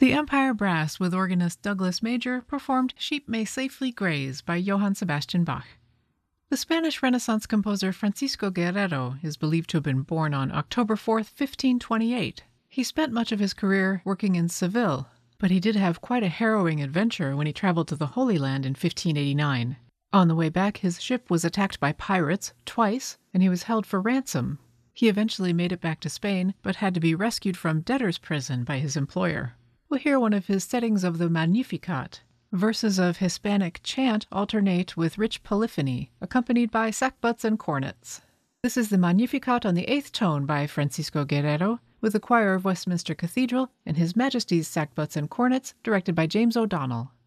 The Empire Brass with organist Douglas Major performed Sheep May Safely Graze by Johann Sebastian Bach. The Spanish Renaissance composer Francisco Guerrero is believed to have been born on October 4, 1528. He spent much of his career working in Seville, but he did have quite a harrowing adventure when he traveled to the Holy Land in 1589. On the way back, his ship was attacked by pirates twice, and he was held for ransom. He eventually made it back to Spain, but had to be rescued from debtor's prison by his employer. We'll hear one of his settings of the Magnificat. Verses of Hispanic chant alternate with rich polyphony, accompanied by sackbuts and cornets. This is the Magnificat on the 8th tone by Francisco Guerrero, with the choir of Westminster Cathedral and His Majesty's sackbuts and cornets, directed by James O'Donnell.